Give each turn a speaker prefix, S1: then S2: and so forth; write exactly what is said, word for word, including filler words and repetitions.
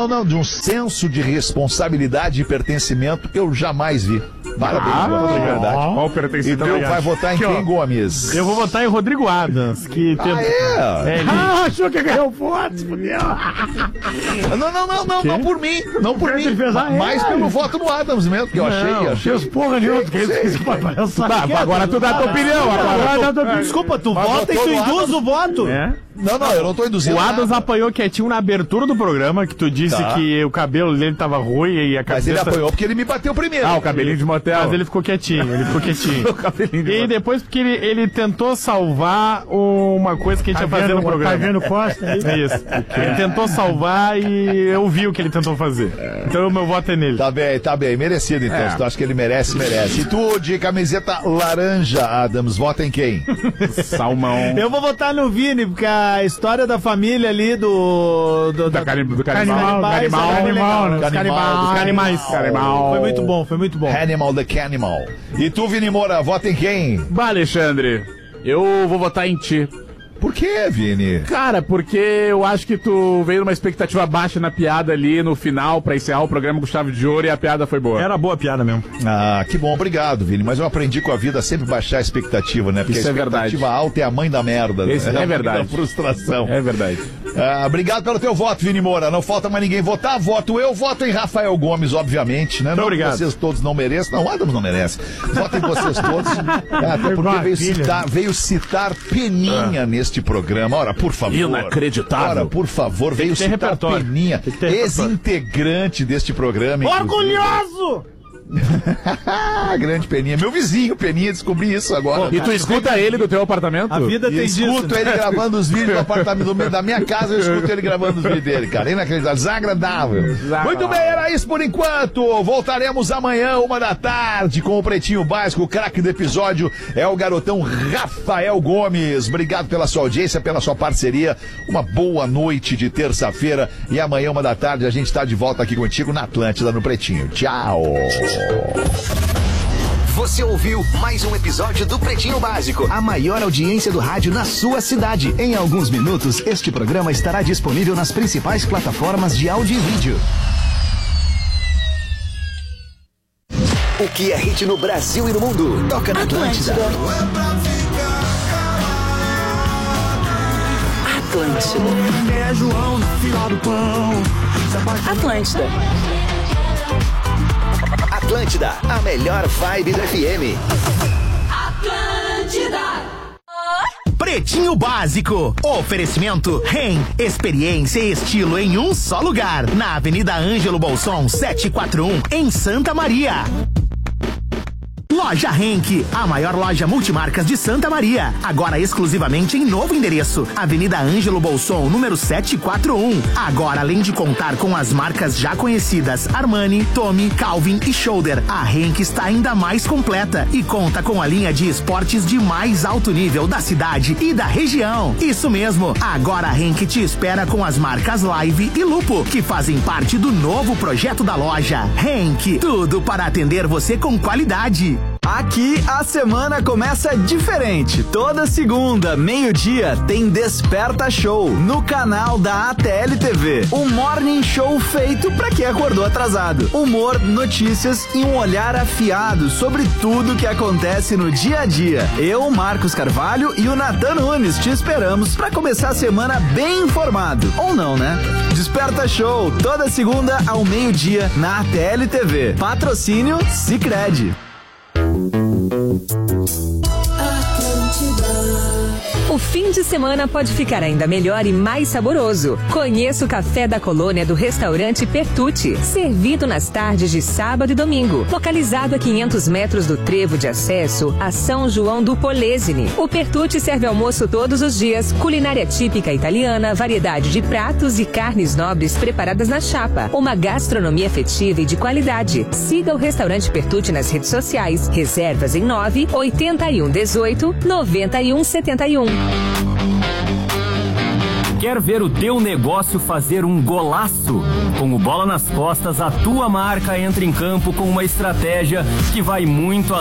S1: não, não, de um senso de responsabilidade e pertencimento que eu jamais vi. Parabéns,
S2: ah,
S1: Gomes, de verdade.
S2: Qual pertencimento?
S1: Então vai votar em
S2: Aqui,
S1: quem,
S2: ó,
S1: Gomes?
S2: Eu vou votar em Rodrigo Adams, que tem...
S1: Ah, é?
S2: é ele... Ah, achou que ganhou votos, fudeu.
S1: Não, não, não, não, não por mim, não por mim, mais pelo voto no Adams mesmo, que eu achei,
S2: não,
S1: achei.
S2: Fez porra nenhuma, que isso
S3: Tá, agora tu dá a tua opinião, agora.
S4: Desculpa, tu vota e tu induz o voto.
S2: É?
S1: Não, não, eu não tô induzindo
S2: O Adams
S1: nada.
S2: apanhou quietinho na abertura do programa, que tu disse
S1: Tá.
S2: que o cabelo dele tava ruim e a
S1: Mas
S2: cabeça...
S1: ele apanhou porque ele me bateu primeiro.
S2: Ah, o cabelinho de motel. Mas ele ficou quietinho, ele ficou quietinho.
S1: O cabelinho de
S2: E aí depois porque ele, ele tentou salvar uma coisa que a gente ia fazer no programa.
S3: Tá vendo Costa aí?
S2: Isso. Ele tentou salvar e eu vi o que ele tentou fazer. Então o meu voto é nele.
S1: Tá bem, tá bem, merecido então.
S2: É.
S1: Se tu acha que ele merece, merece. E tu, de camiseta laranja, Adams, vota em quem?
S2: Salmão.
S4: Eu vou votar no Vini, porque a história da família ali do... do
S2: Da cani- do canibal.
S4: canibais,
S2: Canibal,
S4: é
S2: animal,
S4: legal.
S2: né?
S4: Os canibais.
S1: Dos
S2: Canimais. Canibal.
S4: Foi muito bom, foi muito bom.
S1: Animal the Canimal. E tu, Vini Moura, vota em quem?
S5: Bah, Alexandre, eu vou votar em ti.
S1: Por quê, Vini?
S5: Cara, porque eu acho que tu veio numa expectativa baixa na piada ali no final pra encerrar o programa com chave de ouro e a piada foi boa.
S3: Era boa a piada mesmo.
S1: Ah, que bom, obrigado, Vini. Mas eu aprendi com a vida a sempre baixar a expectativa, né? Porque
S5: Isso
S1: a
S5: é verdade.
S1: expectativa alta é a mãe da merda.
S5: Isso
S1: né?
S5: é
S1: A mãe
S5: verdade.
S1: da frustração.
S5: É verdade.
S1: Ah, obrigado pelo teu voto, Vini Moura. Não falta mais ninguém votar. Voto eu, voto em Rafael Gomes, obviamente, né? Não
S2: obrigado.
S1: que vocês todos não mereçam. Não, o Adams não merece. Votem vocês todos. Ah, até porque veio citar, veio citar Peninha
S2: Ah.
S1: neste programa. Ora, por favor.
S5: Inacreditável.
S1: Ora, por favor, veio
S2: ter
S1: citar
S2: repertório.
S1: Peninha,
S2: Tem que ter repertório.
S1: ex-integrante deste programa. inclusive.
S4: Orgulhoso!
S1: Grande Peninha. Meu vizinho, Peninha, descobri isso agora.
S5: E tu escuta ele do teu apartamento?
S4: A vida
S1: E
S4: tem disso.
S1: escuto ele gravando os vídeos do apartamento do- da minha casa, eu escuto ele gravando os vídeos dele, cara. Inacreditável, desagradável. Muito bem, era isso por enquanto. Voltaremos amanhã, uma da tarde, com o Pretinho Básico. O craque do episódio é o garotão Rafael Gomes. Obrigado pela sua audiência, pela sua parceria. Uma boa noite de terça-feira. E amanhã, uma da tarde, a gente está de volta aqui contigo na Atlântida, no Pretinho. Tchau.
S6: Você ouviu mais um episódio do Pretinho Básico, a maior audiência do rádio na sua cidade. Em alguns minutos, este programa estará disponível nas principais plataformas de áudio e vídeo. O que é hit no Brasil e no mundo? Toca na Atlântida.
S7: Atlântida. Atlântida.
S6: Atlântida, a melhor vibe do F M.
S7: Atlântida.
S6: Pretinho Básico. Oferecimento REM. Experiência e estilo em um só lugar. Na Avenida Ângelo Bolson, setecentos e quarenta e um, em Santa Maria. Loja Henk, a maior loja multimarcas de Santa Maria. Agora exclusivamente em novo endereço. Avenida Ângelo Bolson, número setecentos e quarenta e um. Agora, além de contar com as marcas já conhecidas Armani, Tommy, Calvin e Shoulder, a Henk está ainda mais completa e conta com a linha de esportes de mais alto nível da cidade e da região. Isso mesmo, agora a Henk te espera com as marcas Live e Lupo, que fazem parte do novo projeto da loja. Henk, tudo para atender você com qualidade.
S8: Aqui a semana começa diferente. Toda segunda, meio-dia, tem Desperta Show no canal da A T L T V. Um morning show feito pra quem acordou atrasado. Humor, notícias e um olhar afiado sobre tudo que acontece no dia a dia. Eu, Marcos Carvalho e o Natan Nunes te esperamos pra começar a semana bem informado. Ou não, né? Desperta Show, toda segunda ao meio-dia na A T L T V. Patrocínio Sicredi.
S9: O fim de semana pode ficar ainda melhor e mais saboroso. Conheça o café da colônia do restaurante Pertucci, servido nas tardes de sábado e domingo. Localizado a quinhentos metros do trevo de acesso a São João do Polesine. O Pertucci serve almoço todos os dias, culinária típica italiana, variedade de pratos e carnes nobres preparadas na chapa. Uma gastronomia afetiva e de qualidade. Siga o restaurante Pertucci nas redes sociais. Reservas em nove oito um um oito nove um sete um.
S10: Quer ver o teu negócio fazer um golaço? Com o Bola nas Costas, a tua marca entra em campo com uma estratégia que vai muito